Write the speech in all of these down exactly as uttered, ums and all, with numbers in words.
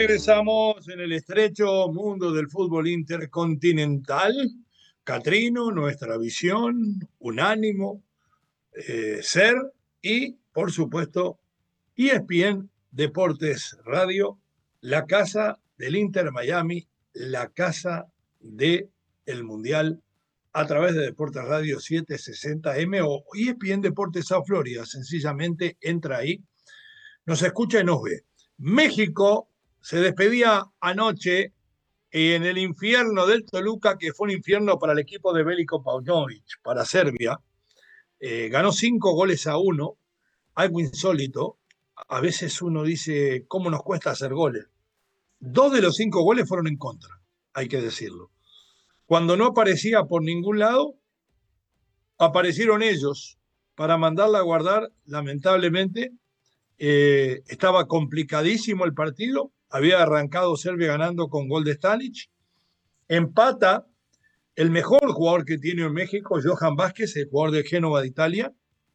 Regresamos en el estrecho mundo del fútbol intercontinental. Catrino, nuestra visión, unánimo, eh, ser y, por supuesto, E S P N Deportes Radio, la casa del Inter Miami, la casa del Mundial, a través de Deportes Radio setecientos sesenta M o E S P N Deportes South Florida. Sencillamente entra ahí, nos escucha y nos ve. México se despedía anoche en el infierno del Toluca, que fue un infierno para el equipo de Veliko Paunovic, para Serbia. Eh, ganó cinco goles a uno, algo insólito. A veces uno dice, ¿cómo nos cuesta hacer goles? Dos de los cinco goles fueron en contra, hay que decirlo. Cuando no aparecía por ningún lado, aparecieron ellos para mandarla a guardar, lamentablemente. Eh, estaba complicadísimo el partido, había arrancado Serbia ganando con gol de Stanic, empata el mejor jugador que tiene en México, Johan Vázquez, el jugador de Génova de Italia.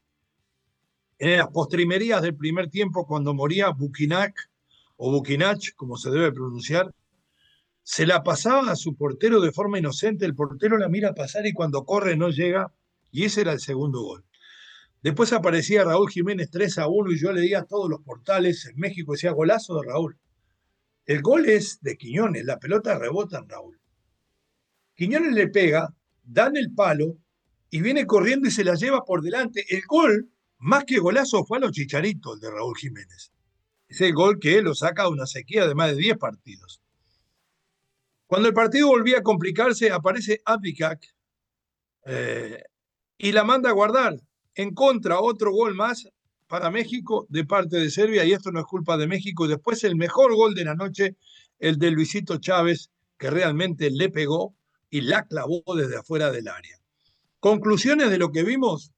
En las postrimerías del primer tiempo, cuando moría Bukinac, o Bukinach, como se debe pronunciar, se la pasaba a su portero de forma inocente, el portero la mira pasar y cuando corre no llega, y ese era el segundo gol. Después aparecía Raúl Jiménez tres a uno y yo leía todos los portales en México, decía golazo de Raúl. El gol es de Quiñones, la pelota rebota en Raúl. Quiñones le pega, dan el palo y viene corriendo y se la lleva por delante. El gol, más que golazo, fue a los Chicharitos, el de Raúl Jiménez. Es el gol que lo saca de una sequía de más de diez partidos. Cuando el partido volvía a complicarse, aparece Abdikak eh, y la manda a guardar. En contra, otro gol más para México de parte de Serbia, y esto no es culpa de México. Y después el mejor gol de la noche, el de Luisito Chávez, que realmente le pegó y la clavó desde afuera del área. Conclusiones de lo que vimos.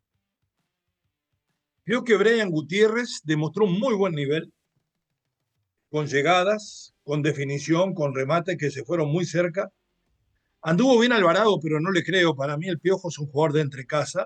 Creo que Brian Gutiérrez demostró un muy buen nivel, con llegadas, con definición, con remate que se fueron muy cerca. Anduvo bien Alvarado, pero no le creo. Para mí el Piojo es un jugador de entrecasa.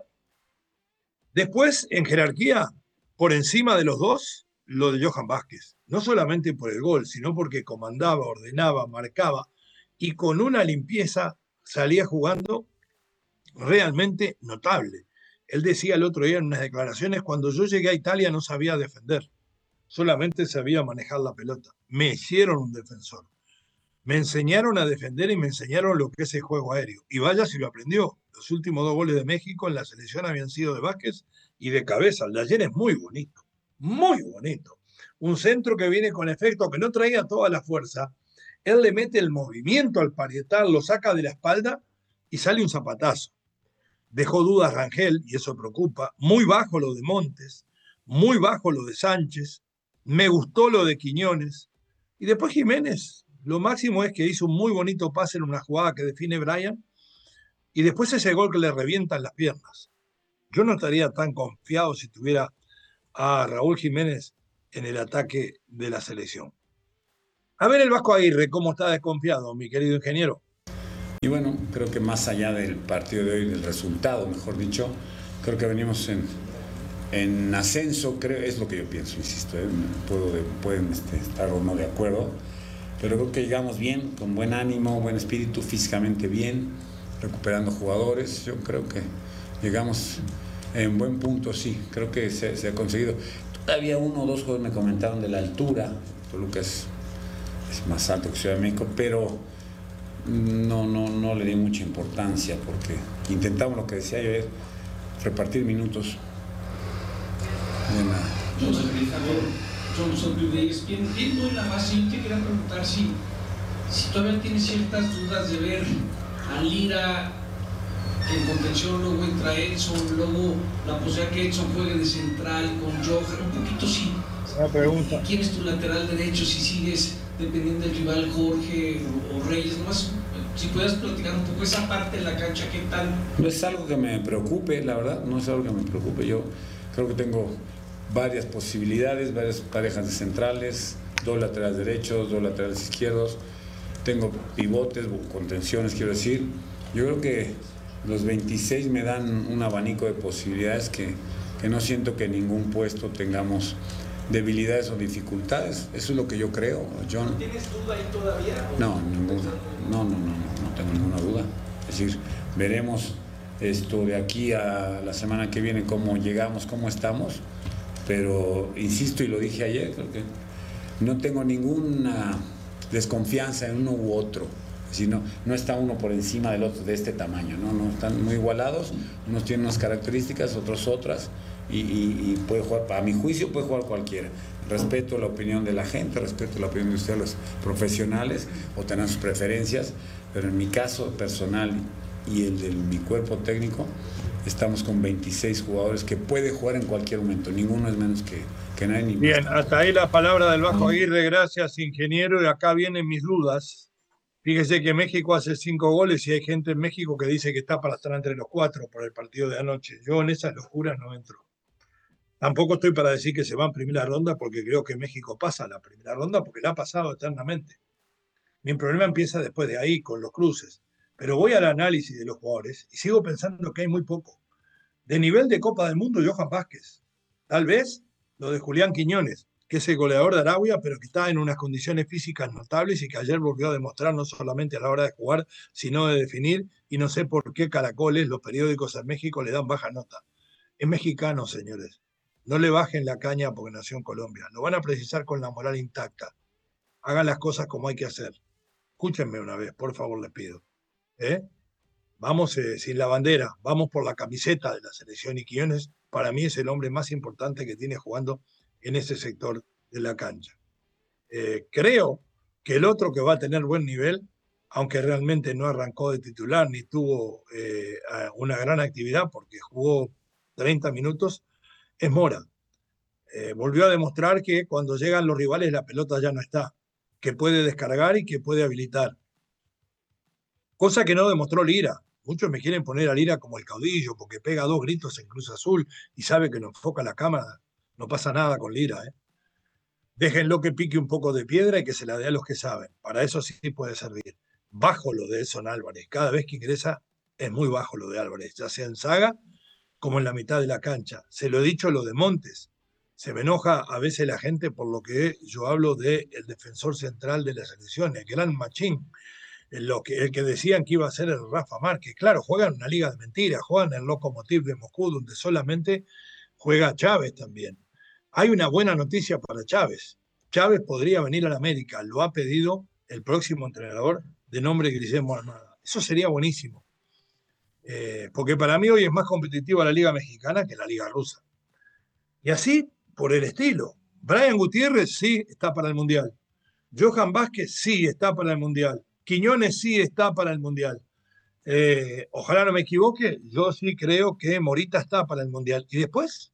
Después, en jerarquía, por encima de los dos, lo de Johan Vázquez. No solamente por el gol, sino porque comandaba, ordenaba, marcaba y con una limpieza salía jugando realmente notable. Él decía el otro día en unas declaraciones, cuando yo llegué a Italia no sabía defender, solamente sabía manejar la pelota. Me hicieron un defensor. Me enseñaron a defender y me enseñaron lo que es el juego aéreo. Y vaya si lo aprendió. Los últimos dos goles de México en la selección habían sido de Vázquez y de cabeza. El de ayer es muy bonito, muy bonito. Un centro que viene con efecto, que no traía toda la fuerza. Él le mete el movimiento al parietal, lo saca de la espalda y sale un zapatazo. Dejó dudas Rangel, y eso preocupa. Muy bajo lo de Montes, muy bajo lo de Sánchez. Me gustó lo de Quiñones. Y después Jiménez, lo máximo es que hizo un muy bonito pase en una jugada que define Brian, y después ese gol que le revientan las piernas. Yo no estaría tan confiado si tuviera a Raúl Jiménez en el ataque de la selección. A ver el Vasco Aguirre, ¿cómo está desconfiado, mi querido ingeniero? Y bueno, creo que más allá del partido de hoy, del resultado, mejor dicho, creo que venimos en, en ascenso, creo, es lo que yo pienso, insisto, ¿eh? Puedo, pueden este, estar o no de acuerdo, pero creo que llegamos bien, con buen ánimo, buen espíritu, físicamente bien, recuperando jugadores. Yo creo que llegamos en buen punto, sí, creo que se, se ha conseguido. Todavía uno o dos jugadores me comentaron de la altura, Toluca es, es más alto que Ciudad de México, pero no, no, no le di mucha importancia porque intentamos lo que decía yo ayer, repartir minutos. Viendo la base, yo te quería preguntar si, si todavía tienes ciertas dudas de ver a Lira en contención, luego entra Edson, luego la posibilidad que Edson juegue de central con Johan, un poquito sí. Una pregunta. ¿Quién es tu lateral derecho? Si sigues dependiendo del rival, Jorge o, o Reyes, nomás si puedes platicar un poco esa parte de la cancha, ¿qué tal? No es algo que me preocupe, la verdad, no es algo que me preocupe. Yo creo que tengo varias posibilidades, varias parejas de centrales, dos laterales derechos, dos laterales izquierdos, tengo pivotes, contenciones, quiero decir. Yo creo que los veintiséis me dan un abanico de posibilidades que, que no siento que en ningún puesto tengamos debilidades o dificultades. Eso es lo que yo creo, John. ¿No tienes duda ahí todavía? No, ninguna. No, no, no, no, no tengo ninguna duda. Es decir, veremos esto de aquí a la semana que viene cómo llegamos, cómo estamos, pero insisto y lo dije ayer, creo que no tengo ninguna desconfianza en uno u otro. Si no, no está uno por encima del otro de este tamaño, ¿no? No están muy igualados, unos tienen unas características, otros otras, y, y, y puede jugar, a mi juicio puede jugar cualquiera. Respeto la opinión de la gente, respeto la opinión de ustedes, los profesionales, o tengan sus preferencias, pero en mi caso personal y el de mi cuerpo técnico, estamos con veintiséis jugadores que puede jugar en cualquier momento, ninguno es menos que, que nadie. Ni Bien, hasta ahí la palabra del Vasco Aguirre, gracias ingeniero, y acá vienen mis dudas. Fíjese que México hace cinco goles y hay gente en México que dice que está para estar entre los cuatro por el partido de anoche. Yo en esas locuras no entro. Tampoco estoy para decir que se va en primera ronda porque creo que México pasa a la primera ronda porque la ha pasado eternamente. Mi problema empieza después de ahí, con los cruces. Pero voy al análisis de los jugadores y sigo pensando que hay muy poco. De nivel de Copa del Mundo, Johan Vázquez. Tal vez lo de Julián Quiñones, que es el goleador de Arabia, pero que está en unas condiciones físicas notables y que ayer volvió a demostrar no solamente a la hora de jugar, sino de definir, y no sé por qué caracoles, los periódicos en México le dan baja nota. Es mexicano, señores. No le bajen la caña porque nació en Colombia. Lo van a precisar con la moral intacta. Hagan las cosas como hay que hacer. Escúchenme una vez, por favor, les pido. ¿Eh? Vamos eh, sin la bandera, vamos por la camiseta de la selección, y Quiñones para mí es el hombre más importante que tiene jugando en ese sector de la cancha. Eh, creo que el otro que va a tener buen nivel, aunque realmente no arrancó de titular ni tuvo eh, una gran actividad porque jugó treinta minutos, es Mora. Eh, volvió a demostrar que cuando llegan los rivales la pelota ya no está, que puede descargar y que puede habilitar. Cosa que no demostró Lira. Muchos me quieren poner a Lira como el caudillo porque pega dos gritos en Cruz Azul y sabe que no enfoca la cámara. No pasa nada con Lira, ¿eh? Déjenlo que pique un poco de piedra y que se la dé a los que saben. Para eso sí puede servir. Bajo lo de Edson Álvarez. Cada vez que ingresa es muy bajo lo de Álvarez, ya sea en saga como en la mitad de la cancha. Se lo he dicho lo de Montes. Se me enoja a veces la gente por lo que yo hablo del defensor central de la selección, el gran Machín. Lo que, el que decían que iba a ser el Rafa Márquez. Claro, juegan en una liga de mentiras, juegan en el Lokomotiv de Moscú, donde solamente juega Chávez también. Hay una buena noticia para Chávez. Chávez podría venir a la América, lo ha pedido el próximo entrenador de nombre Guillermo Almada. Eso sería buenísimo. Eh, porque para mí hoy es más competitiva la liga mexicana que la liga rusa. Y así, por el estilo. Brian Gutiérrez sí está para el Mundial. Johan Vázquez sí está para el Mundial. Quiñones sí está para el Mundial. Eh, ojalá no me equivoque, yo sí creo que Morita está para el Mundial. Y después,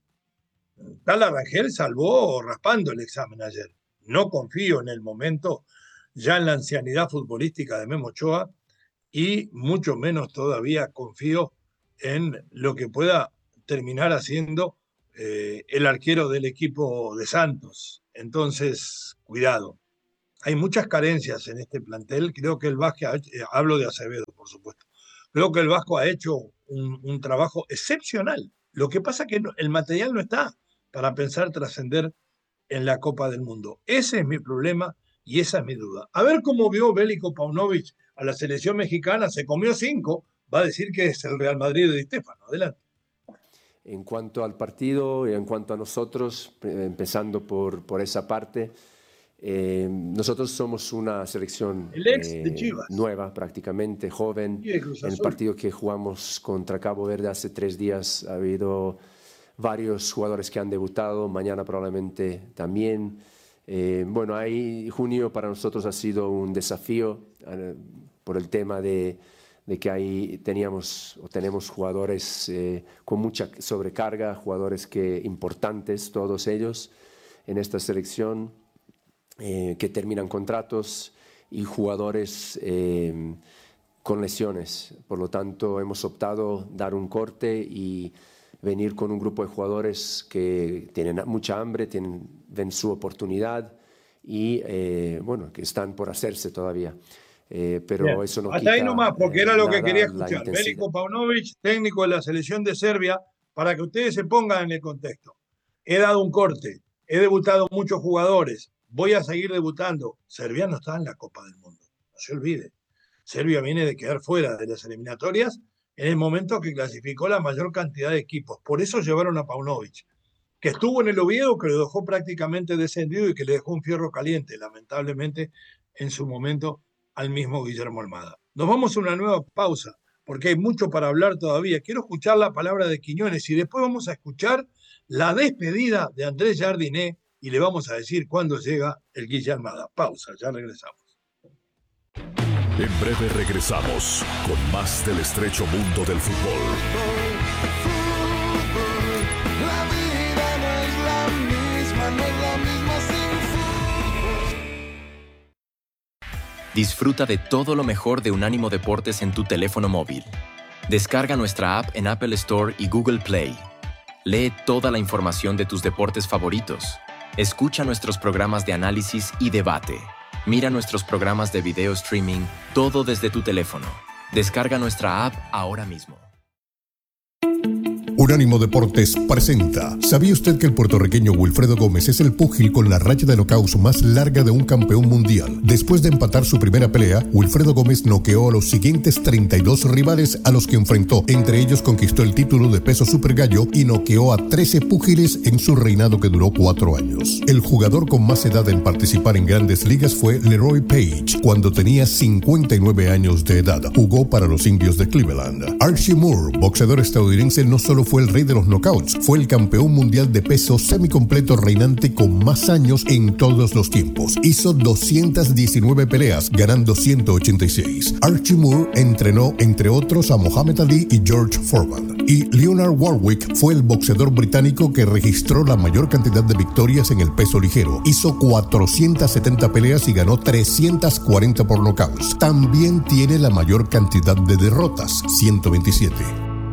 Tala Rangel salvó raspando el examen ayer. No confío en el momento, ya en la ancianidad futbolística de Memo Ochoa, y mucho menos todavía confío en lo que pueda terminar haciendo eh, el arquero del equipo de Santos. Entonces, cuidado. Hay muchas carencias en este plantel. Creo que el Vasco, ha hecho, hablo de Acevedo, por supuesto, creo que el Vasco ha hecho un, un trabajo excepcional. Lo que pasa es que no, el material no está para pensar trascender en la Copa del Mundo. Ese es mi problema y esa es mi duda. A ver cómo vio Veliko Paunovic a la selección mexicana. Se comió cinco. Va a decir que es el Real Madrid de Di Stéfano. Adelante. En cuanto al partido y en cuanto a nosotros, empezando por, por esa parte, Eh, nosotros somos una selección el ex eh, de Chivas. nueva, prácticamente joven. En el partido que jugamos contra Cabo Verde hace tres días ha habido varios jugadores que han debutado, mañana probablemente también. Eh, bueno, ahí junio para nosotros ha sido un desafío eh, por el tema de, de que ahí teníamos o tenemos jugadores eh, con mucha sobrecarga, jugadores que importantes, todos ellos en esta selección. Eh, que terminan contratos y jugadores eh, con lesiones. Por lo tanto, hemos optado dar un corte y venir con un grupo de jugadores que tienen mucha hambre, tienen, ven su oportunidad y eh, bueno, que están por hacerse todavía. Eh, pero Bien. eso no Hasta quita, ahí nomás, porque era lo que quería escuchar. Veliko Veliko Paunovic, técnico de la selección de Serbia, para que ustedes se pongan en el contexto. He dado un corte. he debutado muchos jugadores, voy a seguir debutando. Serbia no está en la Copa del Mundo, no se olvide. Serbia viene de quedar fuera de las eliminatorias en el momento que clasificó la mayor cantidad de equipos. Por eso llevaron a Paunovic, que estuvo en el Oviedo, que lo dejó prácticamente descendido y que le dejó un fierro caliente, lamentablemente, en su momento al mismo Guillermo Almada. Nos vamos a una nueva pausa, porque hay mucho para hablar todavía. Quiero escuchar la palabra de Quiñones y después vamos a escuchar la despedida de Andrés Jardiné y le vamos a decir cuándo llega el Guille Almada. Pausa, ya regresamos. En breve regresamos con más del estrecho mundo del fútbol. La vida no es la misma, no es la misma sin fútbol. Disfruta de todo lo mejor de Unánimo Deportes en tu teléfono móvil. Descarga nuestra app en Apple Store y Google Play. Lee toda la información de tus deportes favoritos. Escucha nuestros programas de análisis y debate. Mira nuestros programas de video streaming, todo desde tu teléfono. Descarga nuestra app ahora mismo. Unánimo Deportes presenta. ¿Sabía usted que el puertorriqueño Wilfredo Gómez es el púgil con la racha de knockouts más larga de un campeón mundial? Después de empatar su primera pelea, Wilfredo Gómez noqueó a los siguientes treinta y dos rivales a los que enfrentó. Entre ellos conquistó el título de peso super gallo y noqueó a trece púgiles en su reinado que duró cuatro años. El jugador con más edad en participar en grandes ligas fue Leroy Page, cuando tenía cincuenta y nueve años de edad. Jugó para los Indios de Cleveland. Archie Moore, boxeador estadounidense, no solo fue el rey de los knockouts, fue el campeón mundial de peso semicompleto reinante con más años en todos los tiempos. Hizo doscientas diecinueve peleas, ganando ciento ochenta y seis. Archie Moore entrenó, entre otros, a Muhammad Ali y George Foreman. Y Leonard Warwick fue el boxeador británico que registró la mayor cantidad de victorias en el peso ligero. Hizo cuatrocientas setenta peleas y ganó trescientas cuarenta por knockouts. También tiene la mayor cantidad de derrotas, ciento veintisiete.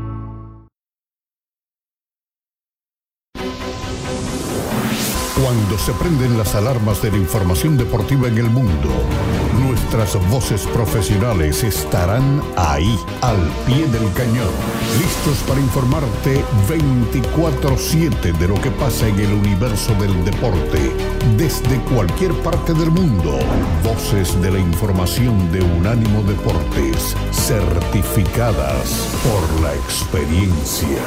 Cuando se prenden las alarmas de la información deportiva en el mundo, nuestras voces profesionales estarán ahí, al pie del cañón, listos para informarte veinticuatro siete de lo que pasa en el universo del deporte, desde cualquier parte del mundo. Voces de la información de Unánimo Deportes, certificadas por la experiencia.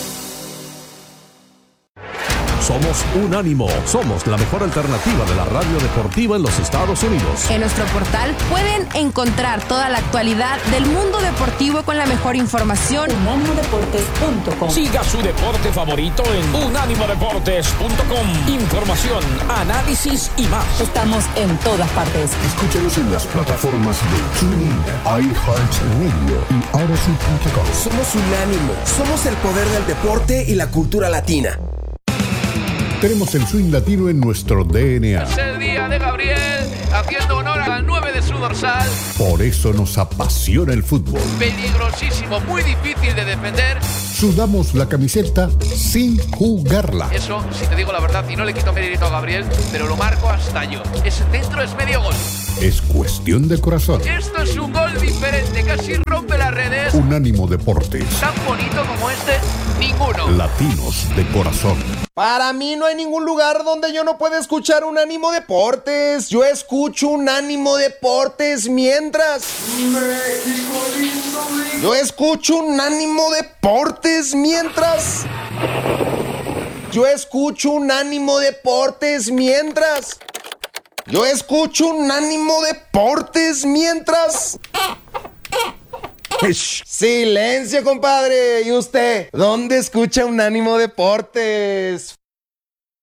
Somos Unánimo, somos la mejor alternativa de la radio deportiva en los Estados Unidos. En nuestro portal pueden encontrar toda la actualidad del mundo deportivo con la mejor información. unánimo deportes punto com. Siga su deporte favorito en unánimo deportes punto com. Información, análisis y más. Estamos en todas partes. Escúchanos en las plataformas de TuneIn, iHeartRadio y Odyssey punto com. Somos Unánimo, somos el poder del deporte y la cultura latina. Tenemos el swing latino en nuestro D N A. Es el día de Gabriel, haciendo honor al nueve de su dorsal. Por eso nos apasiona el fútbol. Peligrosísimo, muy difícil de defender. Sudamos la camiseta sin jugarla. Eso, si te digo la verdad, y no le quito mérito a Gabriel, pero lo marco hasta yo. Ese centro es medio gol. Es cuestión de corazón. Esto es un gol diferente, casi rompe las redes. Unánimo Deportes. Tan bonito como este, ninguno. Latinos de corazón. Para mí no hay ningún lugar donde yo no pueda escuchar Unánimo Deportes. Yo escucho Unánimo Deportes mientras... México lindo, lindo. Yo escucho Unánimo Deportes mientras... Yo escucho Unánimo Deportes mientras... Yo escucho Unánimo Deportes mientras... Silencio, compadre. ¿Y usted? ¿Dónde escucha Unánimo Deportes?